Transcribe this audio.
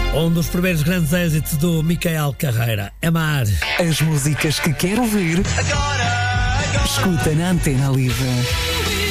Um dos primeiros grandes êxitos do Micael Carreira, Amar. As músicas que quero ouvir, escuta na Antena Livre.